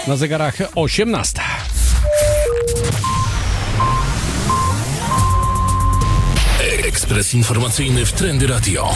Na zegarach 18. Ekspres informacyjny w Trendy Radio.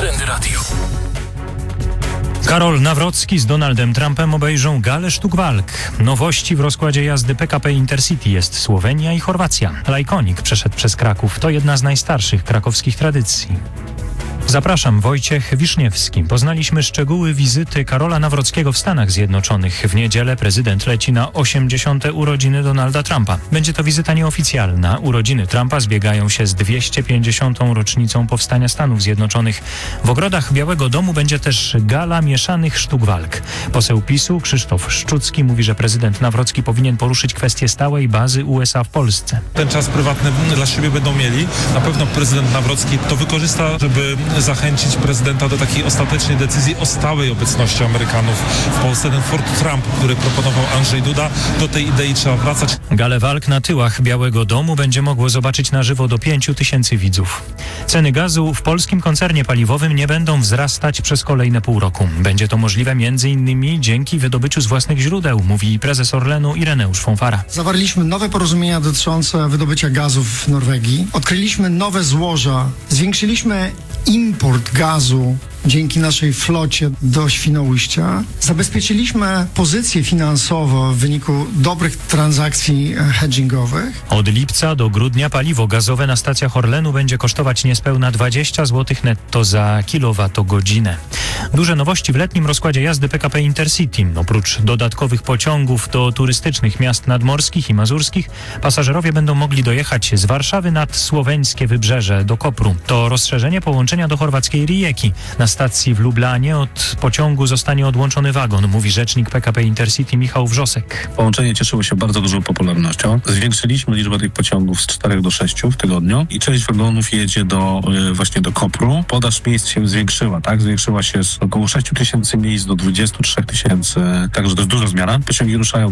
Karol Nawrocki z Donaldem Trumpem obejrzą galę sztuk walk. Nowości w rozkładzie jazdy PKP Intercity jest Słowenia i Chorwacja. Lajkonik przeszedł przez Kraków. To jedna z najstarszych krakowskich tradycji. Zapraszam, Wojciech Wiszniewski. Poznaliśmy szczegóły wizyty Karola Nawrockiego w Stanach Zjednoczonych. W niedzielę prezydent leci na 80. urodziny Donalda Trumpa. Będzie to wizyta nieoficjalna. Urodziny Trumpa zbiegają się z 250. rocznicą powstania Stanów Zjednoczonych. W ogrodach Białego Domu będzie też gala mieszanych sztuk walk. Poseł PiS-u Krzysztof Szczucki mówi, że prezydent Nawrocki powinien poruszyć kwestię stałej bazy USA w Polsce. Ten czas prywatny dla siebie będą mieli. Na pewno prezydent Nawrocki to wykorzysta, żeby zachęcić prezydenta do takiej ostatecznej decyzji o stałej obecności Amerykanów w Polsce. Ten Fort Trump, który proponował Andrzej Duda, do tej idei trzeba wracać. Galę walk na tyłach Białego Domu będzie mogło zobaczyć na żywo do 5 000 widzów. Ceny gazu w polskim koncernie paliwowym nie będą wzrastać przez kolejne pół roku. Będzie to możliwe m.in. dzięki wydobyciu z własnych źródeł, mówi prezes Orlenu Ireneusz Fąfara. Zawarliśmy nowe porozumienia dotyczące wydobycia gazu w Norwegii. Odkryliśmy nowe złoża. Zwiększyliśmy import gazu dzięki naszej flocie do Świnoujścia. Zabezpieczyliśmy pozycję finansową w wyniku dobrych transakcji hedgingowych. Od lipca do grudnia paliwo gazowe na stacjach Orlenu będzie kosztować niespełna 20 zł netto za kilowatogodzinę. Duże nowości w letnim rozkładzie jazdy PKP Intercity. Oprócz dodatkowych pociągów do turystycznych miast nadmorskich i mazurskich, pasażerowie będą mogli dojechać z Warszawy nad słoweńskie wybrzeże do Kopru. To rozszerzenie połączenia do chorwackiej Rijeki. Na stacji w Lublanie od pociągu zostanie odłączony wagon, mówi rzecznik PKP Intercity Michał Wrzosek. Połączenie cieszyło się bardzo dużą popularnością. Zwiększyliśmy liczbę tych pociągów z 4 do 6 w tygodniu i część wagonów jedzie właśnie do Kopru. Podaż miejsc się zwiększyła, tak? Zwiększyła się z około 6 000 miejsc do 23 000, także to jest duża zmiana. Pociągi ruszają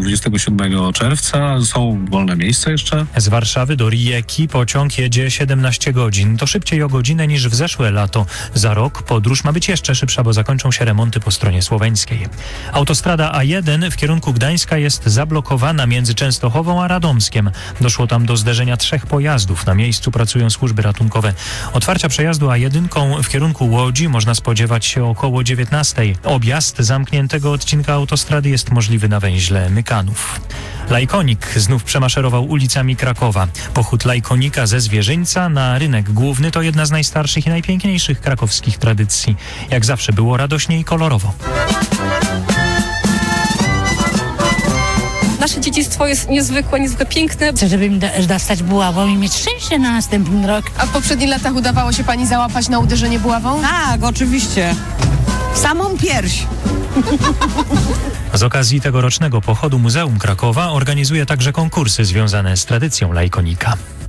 27 czerwca, są wolne miejsca jeszcze. Z Warszawy do Rijeki pociąg jedzie 17 godzin. To szybciej o godzinę niż w zeszłe lato. Za rok podróż ma być jeszcze szybsza, bo zakończą się remonty po stronie słoweńskiej. Autostrada A1 w kierunku Gdańska jest zablokowana między Częstochową a Radomskiem. Doszło tam do zderzenia 3 pojazdów. Na miejscu pracują służby ratunkowe. Otwarcia przejazdu A1 w kierunku Łodzi można spodziewać się około 19. Objazd zamkniętego odcinka autostrady jest możliwy na węźle Mykanów. Lajkonik znów przemaszerował ulicami Krakowa. Pochód lajkonika ze Zwierzyńca na rynek główny to jedna z najstarszych i najpiękniejszych krakowskich tradycji. Jak zawsze było radośnie i kolorowo. Nasze dziedzictwo jest niezwykłe piękne. Chcę, żeby mi dostać buławą i mieć szczęście na następny rok. A w poprzednich latach udawało się pani załapać na uderzenie buławą? Tak, oczywiście. Samą pierś. Z okazji tegorocznego pochodu Muzeum Krakowa organizuje także konkursy związane z tradycją lajkonika.